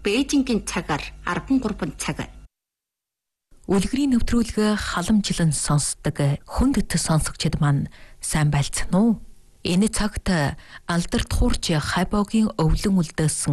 Бээжингийн цагаар 13 цаг. Үлгэрийн нэвтрүүлэг халамжлан сонсдог хүнд сонсогчид маань сайн байцсан уу? Энэ цагт алдарт хуурч Хайбогийн өвлөн үлдээсэн